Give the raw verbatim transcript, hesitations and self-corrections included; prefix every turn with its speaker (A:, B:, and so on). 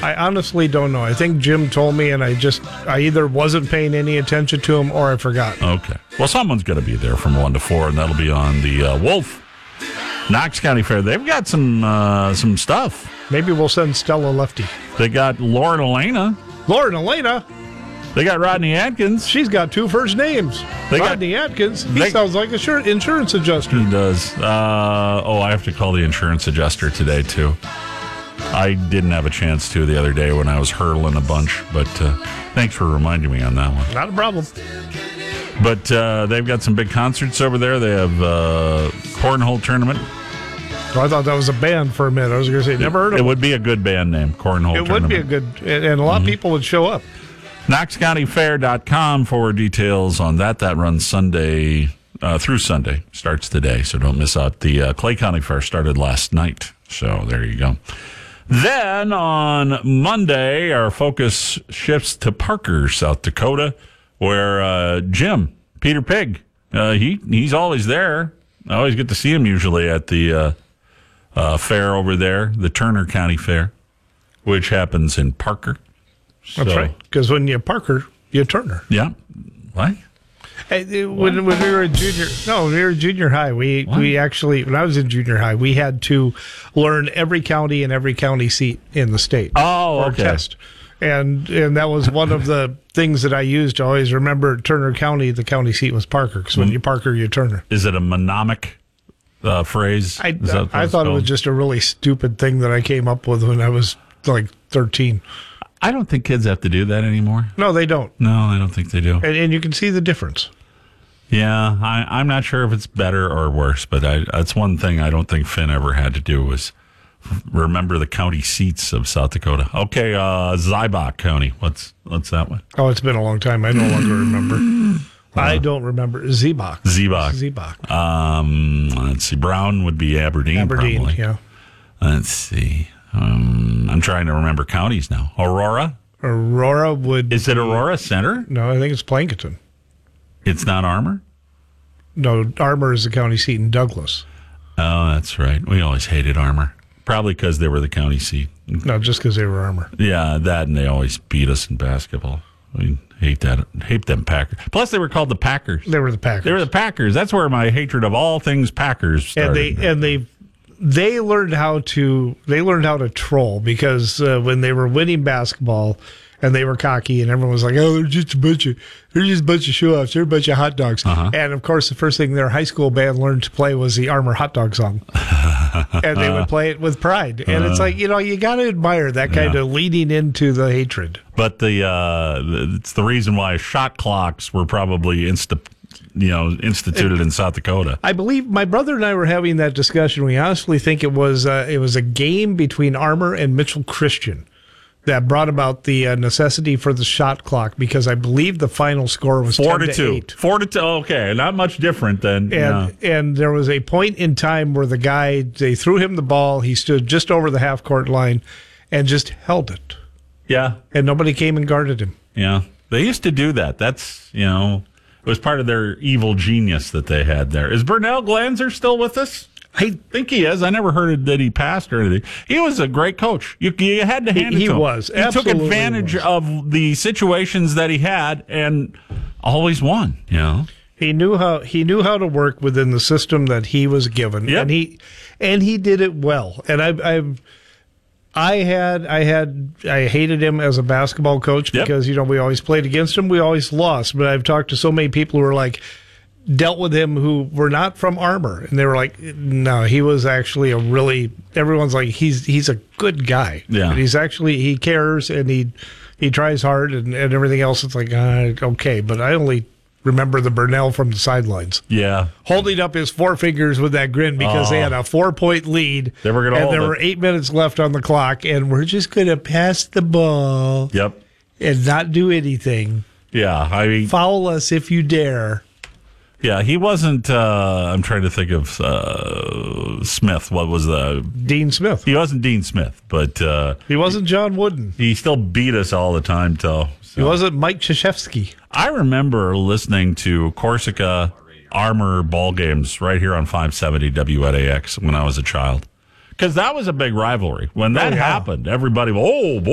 A: I honestly don't know. I think Jim told me, and I just, I either wasn't paying any attention to him or I forgot.
B: Okay. Well, someone's going to be there from one to four, and that'll be on the uh, Wolf Knox County Fair. They've got some uh, some stuff.
A: Maybe we'll send Stella Lefty.
B: They got Lauren Elena.
A: Lauren Elena?
B: They got Rodney Atkins.
A: She's got two first names.
B: They
A: Rodney
B: got,
A: Atkins. He
B: they,
A: sounds like a sure insurance adjuster.
B: He does. Uh, oh, I have to call the insurance adjuster today, too. I didn't have a chance to the other day when I was hurling a bunch, but uh, thanks for reminding me on that one.
A: Not a problem.
B: But uh, they've got some big concerts over there. They have uh, cornhole tournament.
A: Oh, I thought that was a band for a minute. I was going to say, never heard of it.
B: It would be a good band name, cornhole
A: it
B: tournament.
A: It would be a good, and, and a lot mm-hmm. of people would show up.
B: Knox County Fair dot com for details on that. That runs Sunday uh, through Sunday. Starts today, so don't miss out. The uh, Clay County Fair started last night, so there you go. Then on Monday, our focus shifts to Parker, South Dakota, where uh, Jim, Peter Pig, uh, he he's always there. I always get to see him usually at the uh, uh, fair over there, the Turner County Fair, which happens in Parker.
A: That's so, right, because when you Parker, you Turner.
B: Yeah. What?
A: Hey, when, when we were in junior, no, when we were in junior high, we, we actually, when I was in junior high, we had to learn every county and every county seat in the state.
B: Oh, okay.
A: Test. And and that was one of the things that I used to always remember Turner County, the county seat was Parker, because when you Parker, you Turner.
B: Is it a mnemonic uh, phrase?
A: I, I thought it was just a really stupid thing that I came up with when I was like thirteen.
B: I don't think kids have to do that anymore.
A: No, they don't.
B: No, I don't think they do.
A: And, and you can see the difference.
B: Yeah, I, I'm not sure if it's better or worse, but I, that's one thing I don't think Finn ever had to do was remember the county seats of South Dakota. Okay, uh, Ziebach County. What's what's that one?
A: Oh, it's been a long time. I no longer remember. Uh, I don't remember. Ziebach.
B: Ziebach.
A: Ziebach.
B: Um, let's see. Brown would be Aberdeen,
A: Aberdeen,
B: probably.
A: yeah.
B: Let's see. Um, I'm trying to remember counties now. Aurora?
A: Aurora would
B: Is it Aurora Center?
A: No, I think it's Plankerton.
B: It's not Armour?
A: No, Armour is the county seat in Douglas.
B: Oh, that's right. We always hated Armour. Probably because they were the county seat.
A: No, just because they were Armour.
B: Yeah, that, and they always beat us in basketball. We hate that. Hate them Packers. Plus, they were called the Packers.
A: They were the Packers.
B: They were the Packers. That's where my hatred of all things Packers started.
A: And they and they they learned how to they learned how to troll because uh, when they were winning basketball and they were cocky and everyone was like, oh, they're just a bunch of they're just a bunch of show offs, they're a bunch of hot dogs.
B: Uh-huh.
A: And of course, the first thing their high school band learned to play was the Armour hot dog song. And they would play it with pride. And it's like, you know, you got to admire that kind yeah. of leading into the hatred.
B: But the uh, it's the reason why shot clocks were probably insta, you know, instituted in South Dakota.
A: I believe my brother and I were having that discussion. We honestly think it was uh, it was a game between Armour and Mitchell Christian that brought about the uh, necessity for the shot clock, because I believe the final score was
B: four
A: ten
B: to two.
A: eight.
B: Four to two. Okay, not much different than.
A: And
B: yeah.
A: and there was a point in time where the guy, they threw him the ball. He stood just over the half court line, and just held it.
B: Yeah,
A: and nobody came and guarded him.
B: Yeah, they used to do that. That's you know, it was part of their evil genius that they had there. Is Burnell Glanzer still with us? I think he is. I never heard that he passed or anything. He was a great coach. You, you had to hand
A: he,
B: it to him.
A: He was.
B: He took advantage
A: was.
B: of the situations that he had and always won. You know,
A: he knew how he knew how to work within the system that he was given,
B: yep.
A: and he and he did it well. And I've, I've I had I had I hated him as a basketball coach because yep. you know we always played against him. We always lost. But I've talked to so many people who are like. Dealt with him who were not from Armour, and they were like, no, he was actually a really, everyone's like, he's he's a good guy.
B: Yeah.
A: And he's actually, he cares, and he he tries hard, and, and everything else. It's like, uh, okay, but I only remember the Burnell from the sidelines.
B: Yeah.
A: Holding up his four fingers with that grin because oh. they had a four-point lead.
B: They were gonna
A: and
B: hold
A: there
B: it.
A: were eight minutes left on the clock, and we're just going to pass the ball.
B: Yep.
A: And not do anything.
B: Yeah. I mean,
A: foul us if you dare.
B: Yeah, he wasn't, uh, I'm trying to think of uh, Smith. What was the...
A: Dean Smith.
B: He wasn't Dean Smith, but... Uh,
A: he wasn't John Wooden.
B: He still beat us all the time, though. So.
A: He wasn't Mike Krzyzewski.
B: I remember listening to Corsica Armour ball games right here on five seventy W N A X when I was a child. Because that was a big rivalry. When that oh, yeah. happened, everybody, oh, boy.